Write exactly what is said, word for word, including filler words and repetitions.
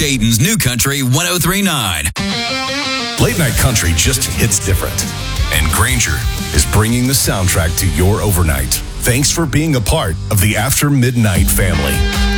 Dayton's New Country one oh three point nine. Late night country just hits different. And Granger is bringing the soundtrack to your overnight. Thanks for being a part of the After Midnight family.